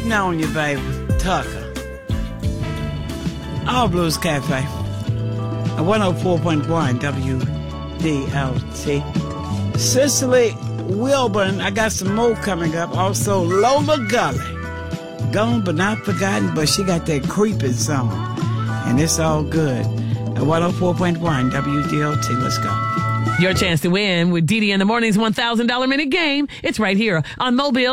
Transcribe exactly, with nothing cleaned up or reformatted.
Waiting on you, baby. Tucker. All Blues Cafe. one oh four point one W D L T. Cicely Wilburn. I got some more coming up. Also, Lola Gully. Gone but not forgotten, but she got that creeping song. And it's all good. At one oh four point one W D L T. Let's go. Your chance to win with Dee Dee in the Morning's one thousand dollars minute game. It's right here on Mobile.